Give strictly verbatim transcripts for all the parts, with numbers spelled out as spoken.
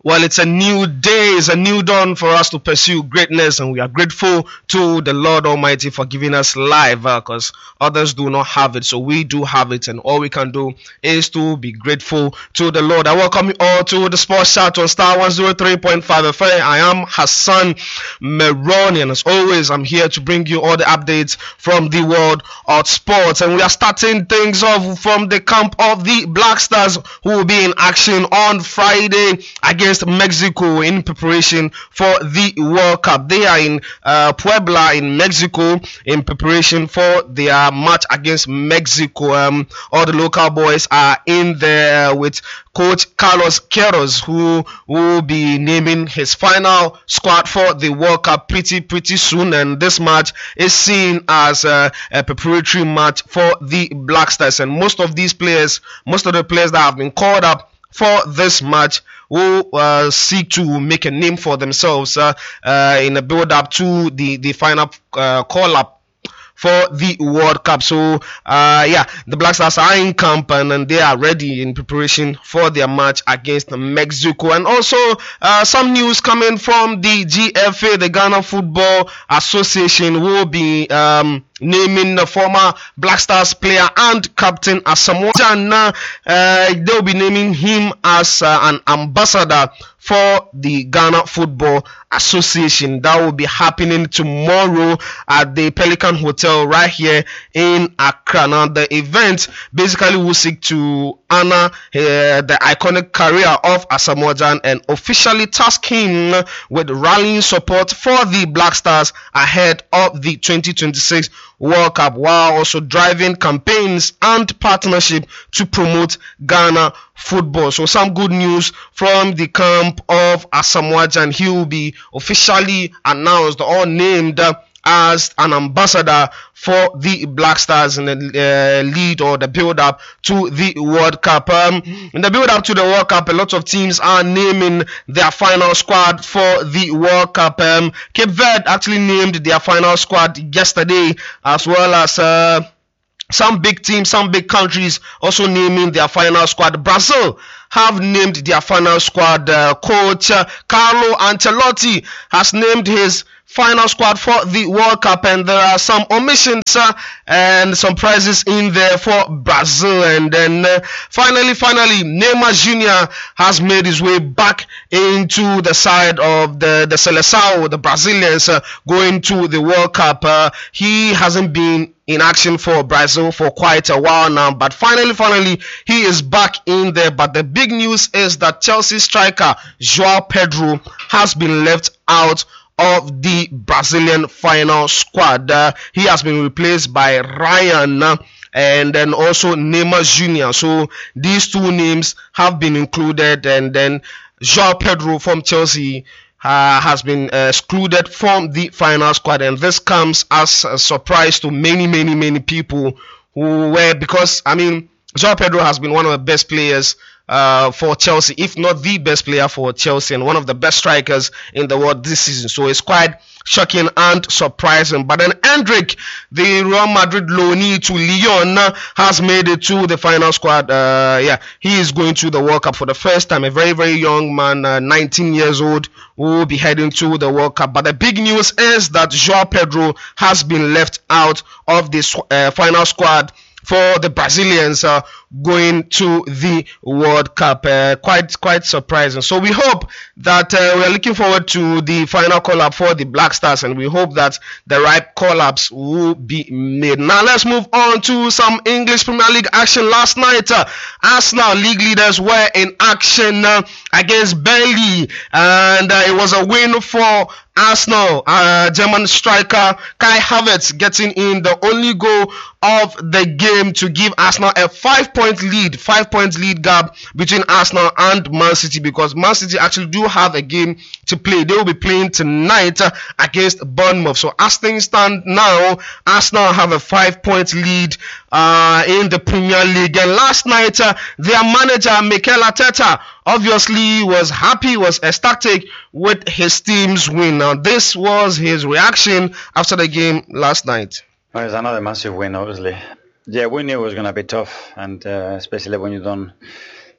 Well, it's a new day, it's a new dawn for us to pursue greatness, and we are grateful to the Lord Almighty for giving us life, because uh, others do not have it, so we do have it, and all we can do is to be grateful to the Lord. I welcome you all to the Sports Chat on Star one oh three point five F M. I am Hassan Meroni, and as always, I'm here to bring you all the updates from the world of sports, and we are starting things off from the camp of the Black Stars, who will be in action on Friday against Mexico in preparation for the World Cup. They are in uh, Puebla in Mexico in preparation for their match against Mexico. Um, all the local boys are in there with Coach Carlos Queiroz, who will be naming his final squad for the World Cup pretty pretty soon, and this match is seen as a, a preparatory match for the Black Stars, and most of these players, most of the players that have been called up for this match will uh, seek to make a name for themselves uh, uh, in a build-up to the, the final uh, call-up for the World Cup. So, uh, yeah, the Black Stars are in camp, and, and they are ready in preparation for their match against Mexico. And also, uh, some news coming from the G F A, the Ghana Football Association, will be um, naming the former Black Stars player and captain Asamoah Gyan. Uh, they'll be naming him as uh, an ambassador for the Ghana Football Association. That will be happening tomorrow at the Pelican Hotel right here in Accra. Now, the event basically will seek to honor uh, the iconic career of Asamoah Gyan and officially task him with rallying support for the Black Stars ahead of the twenty twenty-six World Cup, while also driving campaigns and partnership to promote Ghana football. So some good news from the camp of Asamoah Gyan. He will be officially announced or named as an ambassador for the Black Stars in the uh, lead or the build-up to the World Cup. Um, in the build-up to the World Cup, a lot of teams are naming their final squad for the World Cup. Um, Cape Verde actually named their final squad yesterday, as well as uh, some big teams, some big countries also naming their final squad. Brazil have named their final squad. Uh, coach uh, Carlo Ancelotti has named his final squad for the World Cup, and there are some omissions uh, and some prizes in there for Brazil. And then uh, finally, finally, Neymar Junior has made his way back into the side of the, the Seleção, the Brazilians, uh, going to the World Cup. Uh, he hasn't been in action for Brazil for quite a while now, but finally, finally, he is back in there. But the big news is that Chelsea striker João Pedro has been left out of the Brazilian final squad. Uh, he has been replaced by Ryan uh, and then also Neymar Junior So these two names have been included, and then João Pedro from Chelsea Uh, has been uh, excluded from the final squad, and this comes as a surprise to many, many, many people who were, because I mean, João Pedro has been one of the best players uh, for Chelsea, if not the best player for Chelsea, and one of the best strikers in the world this season. So it's quite shocking and surprising. But then Endrick, the Real Madrid loanee to Lyon, has made it to the final squad. Uh, yeah, he is going to the World Cup for the first time. A very, very young man, uh, nineteen years old, will be heading to the World Cup. But the big news is that João Pedro has been left out of this uh, final squad for the Brazilians uh, going to the World Cup. Uh, quite quite surprising. So we hope that uh, we are looking forward to the final call-up for the Black Stars, and we hope that the right call-ups will be made. Now let's move on to some English Premier League action. Last night, uh, Arsenal league leaders were in action uh, against Burnley, and uh, it was a win for Arsenal. Uh, German striker Kai Havertz getting in the only goal of the game to give Arsenal a five-point lead, five-point lead gap between Arsenal and Man City, because Man City actually do have a game to play. They will be playing tonight uh, against Bournemouth. So as things stand now, Arsenal have a five-point lead uh, in the Premier League. And last night, uh, their manager Mikel Arteta obviously was happy, was ecstatic with his team's win. Now, this was his reaction after the game last night. Well, it's another massive win, obviously. Yeah, we knew it was going to be tough, and uh, especially when you don't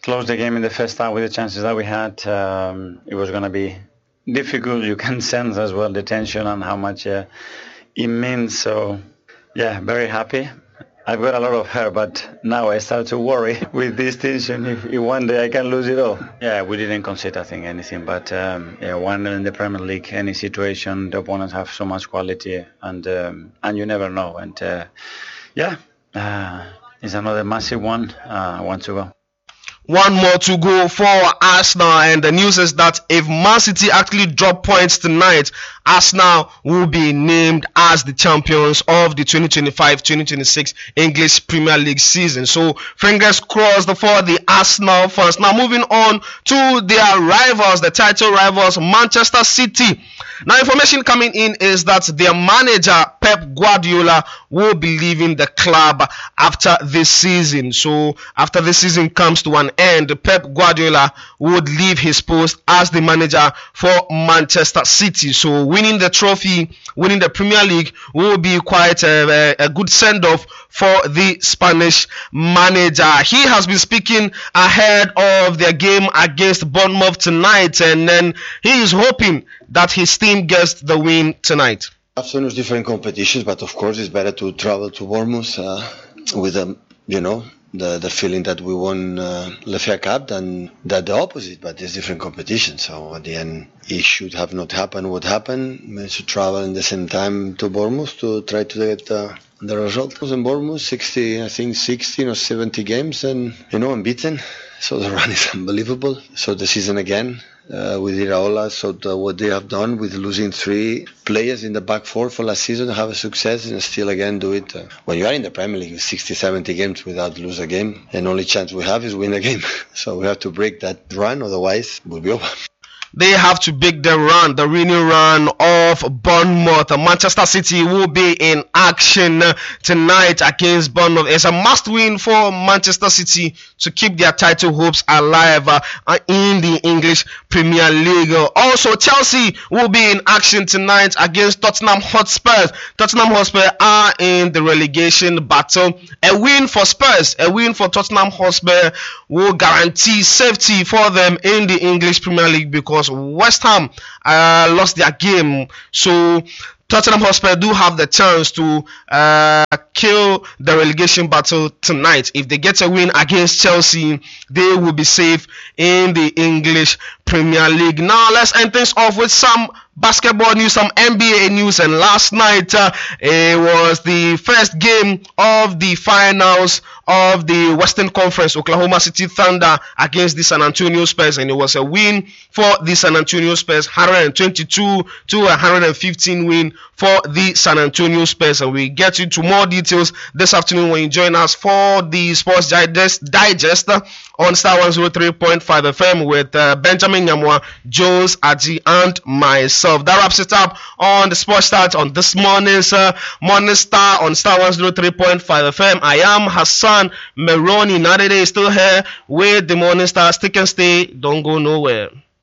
closed the game in the first half with the chances that we had. Um, it was going to be difficult. You can sense as well the tension and how much uh, it means. So, yeah, very happy. I've got a lot of hair, but now I start to worry with this tension if, if one day I can lose it all. Yeah, we didn't concede, I think, anything. But um, yeah, one in the Premier League, any situation, the opponents have so much quality, and um, and you never know. And uh, yeah, uh, it's another massive one. Uh, I want to go. One more to go for Arsenal, and the news is that if Man City actually drop points tonight, Arsenal will be named as the champions of the twenty twenty-five twenty twenty-six English Premier League season. So fingers crossed for the Arsenal fans. Now moving on to their rivals, the title rivals, Manchester City. Now information coming in is that their manager Pep Guardiola will be leaving the club after this season. So after this season comes to an end, Pep Guardiola would leave his post as the manager for Manchester City. So winning the trophy, winning the Premier League will be quite a, a, a good send-off for the Spanish manager. He has been speaking ahead of their game against Bournemouth tonight, and then he is hoping that his team gets the win tonight. Afternoons, different competitions, but of course it's better to travel to Bournemouth uh, with um, you know, the the feeling that we won uh, the F A Cup than that the opposite. But it's different competition, so at the end it should have not happened. What happened? We should travel in the same time to Bournemouth to try to get uh, the result. Was in Bournemouth, sixty, I think sixteen or seventy games, and you know, unbeaten. So the run is unbelievable. So the season again. Uh, with Iraola, so the, what they have done with losing three players in the back four for last season, have a success and still again do it. Uh, when you are in the Premier League with sixty, seventy games without lose a game, and only chance we have is win a game. So we have to break that run, otherwise we'll be over. They have to break the run, the winning run of Bournemouth. Manchester City will be in action tonight against Bournemouth. It's a must-win for Manchester City to keep their title hopes alive uh, in the English Premier League. Also, Chelsea will be in action tonight against Tottenham Hotspur. Tottenham Hotspur are in the relegation battle. A win for Spurs, a win for Tottenham Hotspur will guarantee safety for them in the English Premier League, because West Ham uh, lost their game. So Tottenham Hotspur do have the chance to uh, kill the relegation battle tonight. If they get a win against Chelsea, they will be safe in the English Premier League. Now let's end things off with some basketball news, some N B A news. And last night uh, it was the first game of the finals of the Western Conference. Oklahoma City Thunder against the San Antonio Spurs, and it was a win for the San Antonio Spurs, one twenty-two to one fifteen win for the San Antonio Spurs. And we get into more details this afternoon when you join us for the Sports Digest, digest on Star one oh three point five F M with uh, Benjamin Nyamwa, Jones, Aji, and myself. That wraps it up on the Sports Start on this morning's uh, Morning Star on Star one oh three point five F M. I am Hassan Meroni. Nadede is still here with the Morning Star. Stick and stay. Don't go nowhere.